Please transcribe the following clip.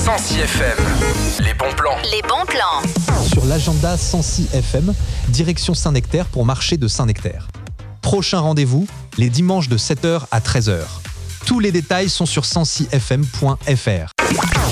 106 FM. Les bons plans. Les bons plans. Sur l'agenda 106 FM, direction Saint-Nectaire pour marché de Saint-Nectaire. Prochain rendez-vous, les dimanches de 7h à 13h. Tous les détails sont sur 106fm.fr.